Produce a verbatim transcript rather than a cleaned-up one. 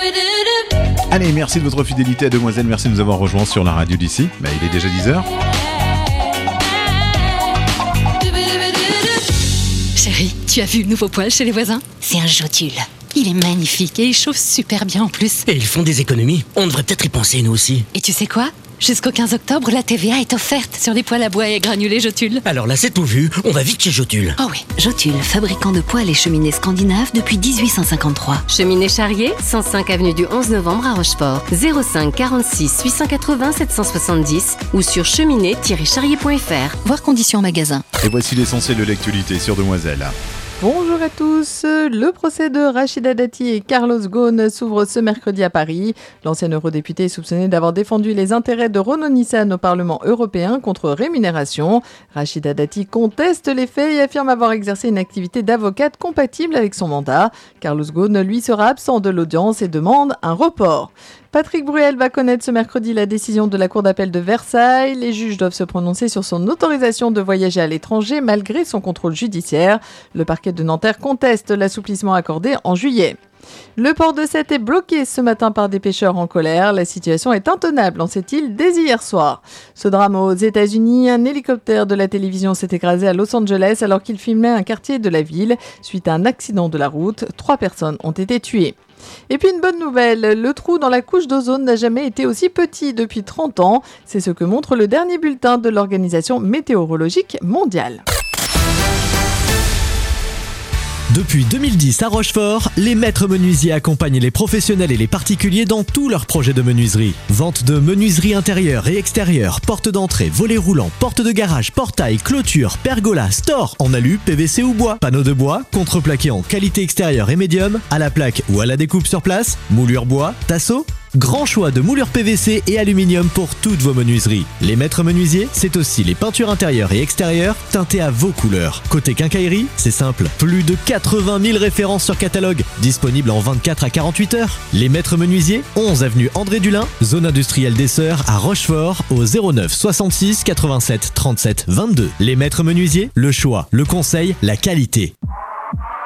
Allez, merci de votre fidélité à Demoiselle, merci de nous avoir rejoints sur la radio d'ici. Bah, il est déjà dix heures. Chérie, tu as vu le nouveau poêle chez les voisins ? C'est un Jotule. Il est magnifique et il chauffe super bien en plus. Et ils font des économies. On devrait peut-être y penser nous aussi. Et tu sais quoi ? Jusqu'au quinze octobre, la T V A est offerte sur les poêles à bois et granulés Jotule. Alors là, c'est tout vu. On va vite chez Jotule. Oh oui. Jotule, fabricant de poêles et cheminées scandinaves depuis dix-huit cent cinquante-trois. Cheminée Charrier, cent cinq avenue du onze novembre à Rochefort. zéro cinq quarante-six huit cent quatre-vingts sept cent soixante-dix ou sur cheminée tiret charrier point f r. Voir conditions en magasin. Et voici l'essentiel de l'actualité sur Demoiselle. Bonjour à tous. Le procès de Rachida Dati et Carlos Ghosn s'ouvre ce mercredi à Paris. L'ancien eurodéputé est soupçonné d'avoir défendu les intérêts de Renault Nissan au Parlement européen contre rémunération. Rachida Dati conteste les faits et affirme avoir exercé une activité d'avocate compatible avec son mandat. Carlos Ghosn, lui, sera absent de l'audience et demande un report. Patrick Bruel va connaître ce mercredi la décision de la Cour d'appel de Versailles. Les juges doivent se prononcer sur son autorisation de voyager à l'étranger malgré son contrôle judiciaire. Le parquet de Nanterre conteste l'assouplissement accordé en juillet. Le port de Sète est bloqué ce matin par des pêcheurs en colère. La situation est intenable en cette île dès hier soir. Ce drame aux États-Unis, un hélicoptère de la télévision s'est écrasé à Los Angeles alors qu'il filmait un quartier de la ville. Suite à un accident de la route, trois personnes ont été tuées. Et puis une bonne nouvelle, le trou dans la couche d'ozone n'a jamais été aussi petit depuis trente ans. C'est ce que montre le dernier bulletin de l'Organisation météorologique mondiale. Depuis deux mille dix à Rochefort, les maîtres menuisiers accompagnent les professionnels et les particuliers dans tous leurs projets de menuiserie. Vente de menuiserie intérieure et extérieure, porte d'entrée, volets roulants, porte de garage, portail, clôture, pergola, store en alu, P V C ou bois, panneaux de bois, contreplaqués en qualité extérieure et médium, à la plaque ou à la découpe sur place, moulure bois, tasseau. Grand choix de moulures P V C et aluminium pour toutes vos menuiseries. Les maîtres menuisiers, c'est aussi les peintures intérieures et extérieures teintées à vos couleurs. Côté quincaillerie, c'est simple, plus de quatre-vingt mille références sur catalogue, disponibles en vingt-quatre à quarante-huit heures. Les maîtres menuisiers, onze avenue André Dulin, zone industrielle des Sœurs à Rochefort au zéro neuf soixante-six quatre-vingt-sept trente-sept vingt-deux. Les maîtres menuisiers, le choix, le conseil, la qualité.